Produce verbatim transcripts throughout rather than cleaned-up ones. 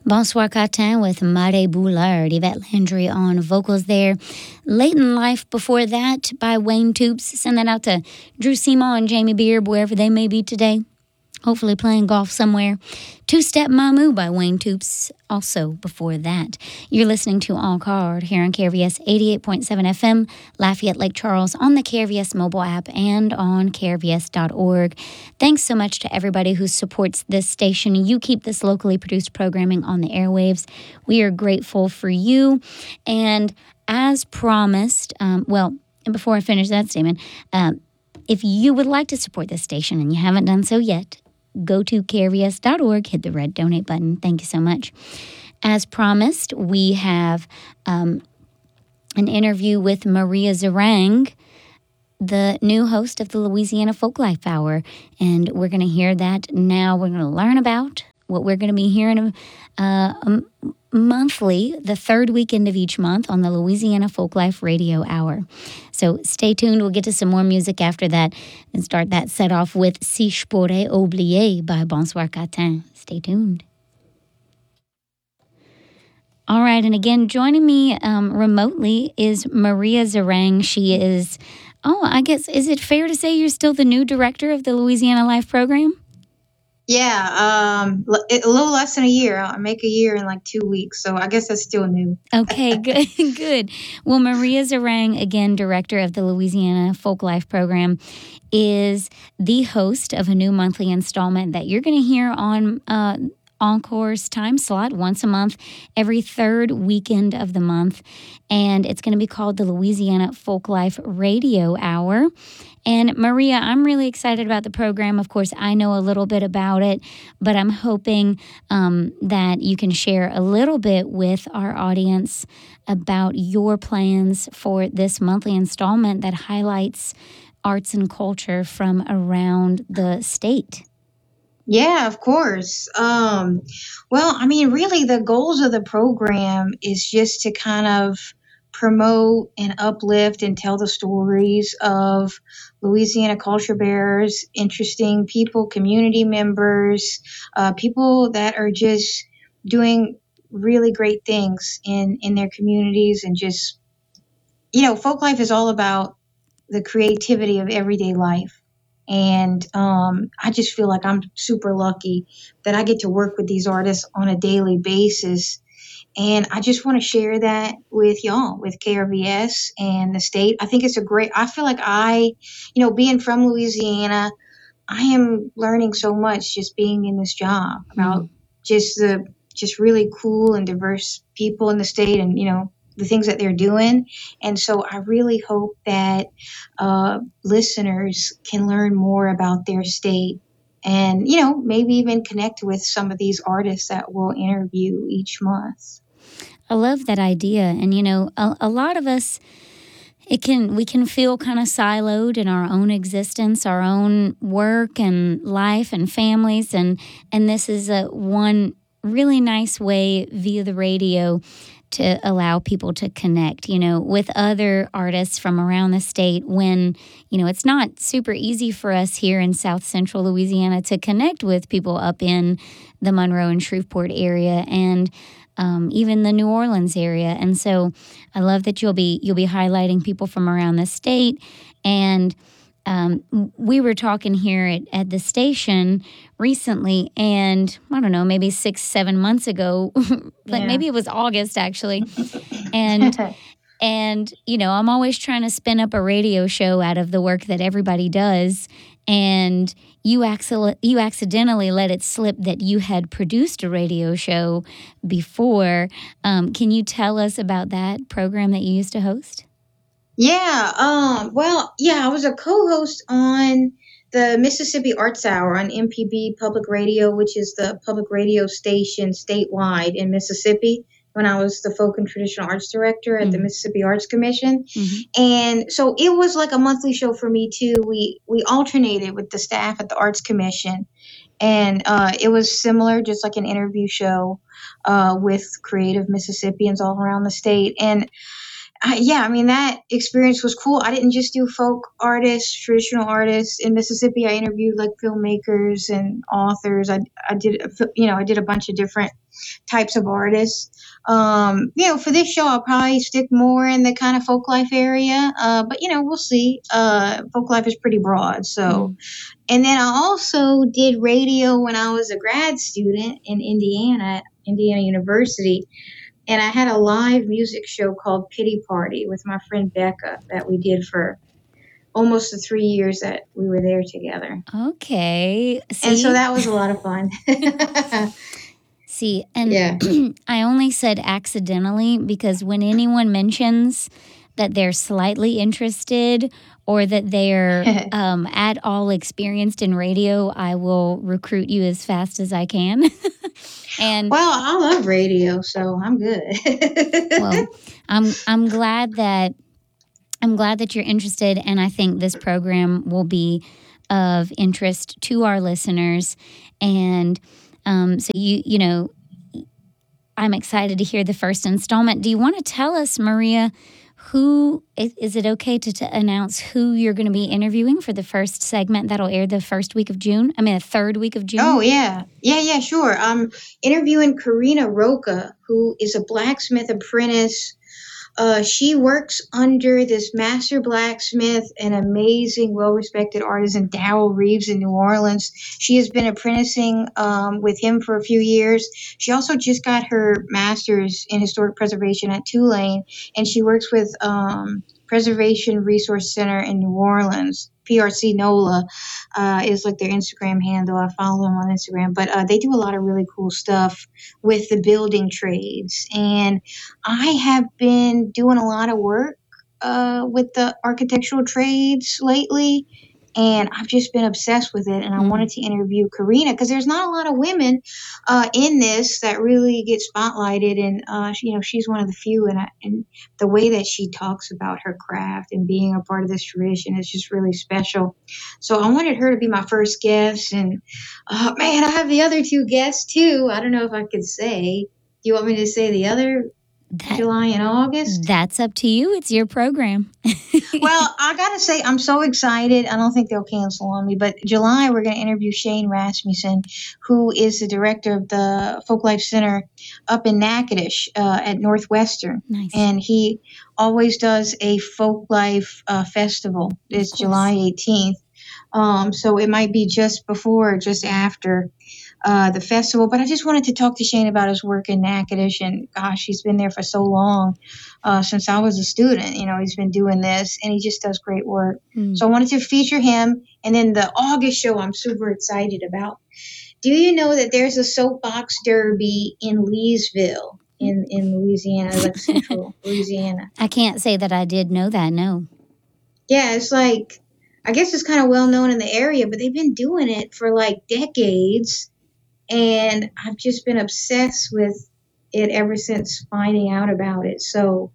Bonsoir Catin with Mare Boulard, Yvette Landry on vocals there. Late in Life before that by Wayne Toops. Send that out to Drew Seymour and Jamie Beard, wherever they may be today. Hopefully playing golf somewhere. Two Step Mamu by Wayne Toops, also before that. You're listening to En Card here on K R V S eighty-eight point seven F M, Lafayette Lake Charles, on the K R V S mobile app and on K R V S dot org. Thanks so much to everybody who supports this station. You keep this locally produced programming on the airwaves. We are grateful for you. And as promised, um, well, and before I finish that statement, um, if you would like to support this station and you haven't done so yet, go to K R V S dot org, hit the red donate button. Thank you so much. As promised, we have um, an interview with Maria Zarang, the new host of the Louisiana Folklife Hour. And we're going to hear that now. We're going to learn about what we're going to be hearing uh, um, monthly, the third weekend of each month on the Louisiana Folklife Radio Hour. So stay tuned. We'll get to some more music after that and start that set off with Si Je Pourrais Oublier by Bonsoir Catin. Stay tuned. All right, and again, joining me um, remotely is Maria Zarang. She is, oh, I guess, is it fair to say you're still the new director of the Louisiana Life program? Yeah, um, a little less than a year. I make a year in like two weeks, so I guess that's still new. Okay, good, good. Well, Maria Zarang, again, director of the Louisiana Folklife program, is the host of a new monthly installment that you're going to hear on uh, Encore's time slot once a month, every third weekend of the month. And it's going to be called the Louisiana Folklife Radio Hour. And Maria, I'm really excited about the program. Of course, I know a little bit about it, but I'm hoping um, that you can share a little bit with our audience about your plans for this monthly installment that highlights arts and culture from around the state. Yeah, of course. Um, well, I mean, really, the goals of the program is just to kind of promote and uplift and tell the stories of Louisiana culture bearers, interesting people, community members, uh, people that are just doing really great things in, in their communities. And just, you know, folk life is all about the creativity of everyday life. And um, I just feel like I'm super lucky that I get to work with these artists on a daily basis. And I just want to share that with y'all, with K R V S and the state. I think it's a great, I feel like I, you know, being from Louisiana, I am learning so much just being in this job about mm. just the, just really cool and diverse people in the state and, you know, the things that they're doing. And so I really hope that uh, listeners can learn more about their state and, you know, maybe even connect with some of these artists that we'll interview each month. I love that idea. And, you know, a, a lot of us, it can we can feel kind of siloed in our own existence, our own work and life and families. And, and this is a one really nice way via the radio to allow people to connect, you know, with other artists from around the state when, you know, it's not super easy for us here in South Central Louisiana to connect with people up in the Monroe and Shreveport area and um, even the New Orleans area. And so I love that you'll be you'll be highlighting people from around the state. And Um, we were talking here at, at the station recently, and I don't know, maybe six, seven months ago, like yeah. maybe it was August actually, and and you know, I'm always trying to spin up a radio show out of the work that everybody does, and you acc- you accidentally let it slip that you had produced a radio show before. Um, can you tell us about that program that you used to host? Yeah, um, well, yeah, I was a co-host on the Mississippi Arts Hour on M P B Public Radio, which is the public radio station statewide in Mississippi, when I was the Folk and Traditional Arts Director at mm-hmm. the Mississippi Arts Commission. Mm-hmm. And so it was like a monthly show for me, too. We we alternated with the staff at the Arts Commission. And uh, it was similar, just like an interview show uh, with creative Mississippians all around the state. And I, yeah, I mean, that experience was cool. I didn't just do folk artists, traditional artists in Mississippi. I interviewed like filmmakers and authors. I, I did, you know, I did a bunch of different types of artists. Um, you know, for this show, I'll probably stick more in the kind of folk life area. Uh, but you know, we'll see. Uh, folk life is pretty broad. So, Mm. and then I also did radio when I was a grad student in Indiana, Indiana University. And I had a live music show called Pity Party with my friend Becca that we did for almost the three years that we were there together. Okay. And so See? that was a lot of fun. See, and Yeah. I only said accidentally because when anyone mentions that they're slightly interested or that they're um, at all experienced in radio, I will recruit you as fast as I can. And Well, I love radio, so I'm good. well, I'm I'm glad that I'm glad that you're interested, and I think this program will be of interest to our listeners. And um, so you you know, I'm excited to hear the first installment. Do you want to tell us, Maria, who is, is it okay to, to announce who you're going to be interviewing for the first segment that'll air the first week of June? I mean, the third week of June. Oh, yeah. Yeah, yeah, sure. I'm interviewing Karina Roca, who is a blacksmith apprentice. Uh, she works under this master blacksmith, an amazing, well-respected artisan, Darrell Reeves in New Orleans. She has been apprenticing um, with him for a few years. She also just got her master's in historic preservation at Tulane, and she works with um, Preservation Resource Center in New Orleans. P R C NOLA uh, is like their Instagram handle. I follow them on Instagram, but uh, they do a lot of really cool stuff with the building trades. And I have been doing a lot of work uh, with the architectural trades lately, and I've just been obsessed with it. And I Mm. wanted to interview Karina because there's not a lot of women uh, in this that really get spotlighted, and uh, she- you know, she's one of the few. And, I, and the way that she talks about her craft and being a part of this tradition is just really special. So I wanted her to be my first guest, and uh, man, I have the other two guests too. I don't know if I could say. Do you want me to say the other? That, July and August? that's up to you. It's your program. Well, I got to say, I'm so excited. I don't think they'll cancel on me, but July, we're going to interview Shane Rasmussen, who is the director of the Folklife Center up in Natchitoches uh, at Northwestern. Nice. And he always does a Folklife uh, festival. It's course. July eighteenth. Um, so it might be just before or just after uh, the festival. But I just wanted to talk to Shane about his work in Natchitoches. And gosh, he's been there for so long, uh, since I was a student. You know, he's been doing this, and he just does great work. Mm. So I wanted to feature him. And then the August show I'm super excited about. Do you know that there's a soapbox derby in Leesville in, in Louisiana, like central Louisiana? I can't say that I did know that, no. Yeah, it's like, I guess it's kind of well known in the area, but they've been doing it for like decades. And I've just been obsessed with it ever since finding out about it. So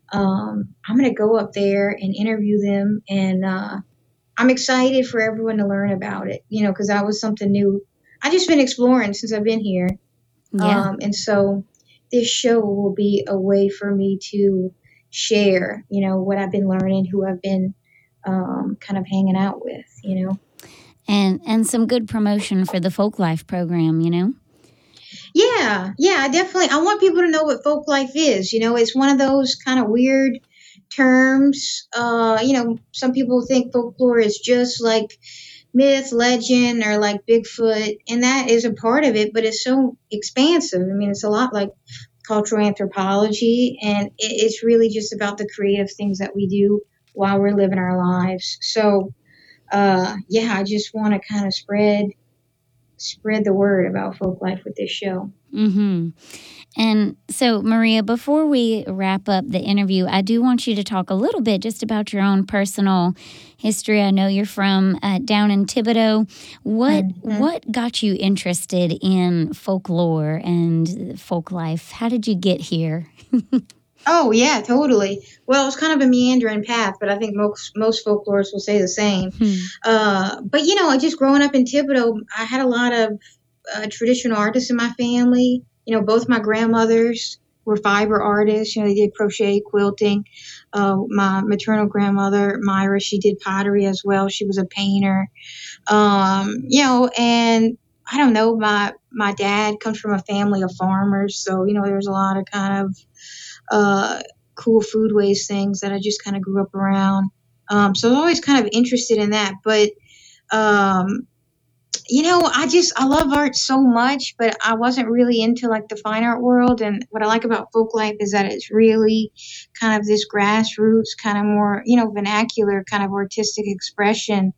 um, I'm going to go up there and interview them. And uh, I'm excited for everyone to learn about it, you know, because that was something new. I've just been exploring since I've been here. Yeah. Um, and so this show will be a way for me to share, you know, what I've been learning, who I've been um, kind of hanging out with, you know. And and some good promotion for the Folk Life program, you know? Yeah, yeah, I definitely. I want people to know what folk life is. You know, it's one of those kind of weird terms. Uh, you know, some people think folklore is just like myth, legend, or like Bigfoot, and that is a part of it, but it's so expansive. I mean, it's a lot like cultural anthropology, and it, it's really just about the creative things that we do while we're living our lives. So, uh, yeah, I just want to kind of spread spread the word about folk life with this show. Mm-hmm. And so, Maria, before we wrap up the interview, I do want you to talk a little bit just about your own personal history. I know you're from uh, down in Thibodaux. What Mhm. what got you interested in folklore and folk life? How did you get here? Oh yeah, totally. Well, it's kind of a meandering path, but I think most most folklorists will say the same. Hmm. Uh, but you know, just growing up in Thibodaux, I had a lot of uh, traditional artists in my family. You know, both my grandmothers were fiber artists. You know, they did crochet, quilting. Uh, my maternal grandmother, Myra, she did pottery as well. She was a painter. Um, you know, and I don't know, my my dad comes from a family of farmers, so you know, there's a lot of kind of uh, cool foodways things that I just kind of grew up around. Um, so I was always kind of interested in that, but um, you know, I just I love art so much, but I wasn't really into like the fine art world. And what I like about folk life is that it's really kind of this grassroots, kind of more, you know, vernacular kind of artistic expression.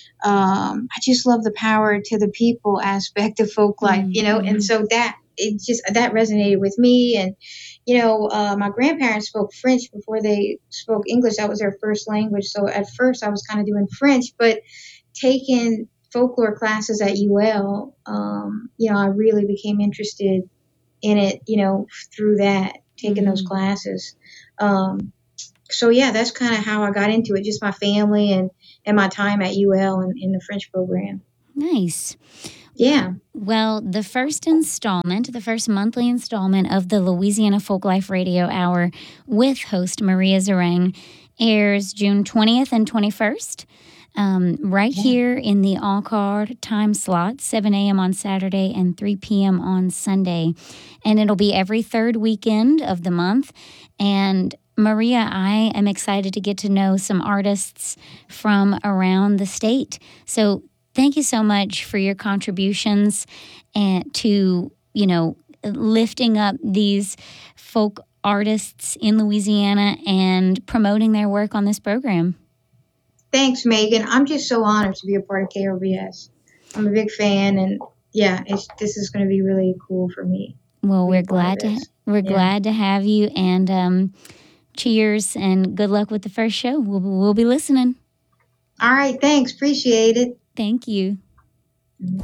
um, I just love the power to the people aspect of folk life, you know, and Mm-hmm. so that it just that resonated with me. And you know, uh, my grandparents spoke French before they spoke English. That was their first language. So at first, I was kind of doing French, but taking folklore classes at U L, um, you know, I really became interested in it, you know, through that taking mm-hmm. those classes. Um, so yeah, that's kind of how I got into it. Just my family and and my time at U L and in the French program. Nice. Yeah. Well, the first installment, the first monthly installment of the Louisiana Folklife Radio Hour with host Maria Zerang airs June twentieth and twenty-first. Um, right yeah. here in the en card time slot, seven a.m. on Saturday and three p.m. on Sunday. And it'll be every third weekend of the month. And Maria, I am excited to get to know some artists from around the state. So thank you so much for your contributions and to, you know, lifting up these folk artists in Louisiana and promoting their work on this program. Thanks, Megan. I'm just so honored to be a part of K R B S. I'm a big fan, and yeah, it's, this is going to be really cool for me. Well, we're glad to we're yeah. glad to have you, and um, cheers and good luck with the first show. We'll we'll be listening. All right, thanks. Appreciate it. Thank you. Mm-hmm.